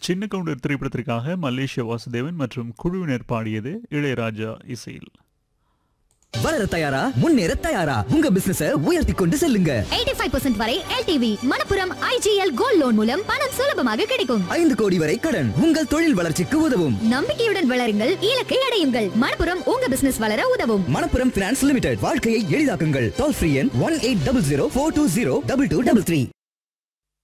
சின்ன கவுண்டர் திரைப்படத்திற்காக மலேசிய வாசுதேவன் மற்றும் குழுவினர் பாடியது இளையராஜா இசையில். வளர தயாரா, முன்னேற தயாரா, உங்க பிசினஸ உயர்த்தி கொண்டு செல்லுங்க. 85% வரை LTV Manappuram IGL gold loan மூலம் பணம் சுலபமாக கிடைக்கும். 5 கோடி வரை கடன் உங்கள் தொழில் வளர்ச்சிக்கு உதவும். நம்பிக்கையுடன் வளருங்கள், இலக்கை அடையுங்கள். மணப்புரம் உங்க பிசினஸ் வளர உதவும். மணப்புரம் பினான்ஸ் லிமிடெட், வாழ்க்கையை எளிதாக்குங்கள். டோல் ஃப்ரீ எண் 1800 420 2233.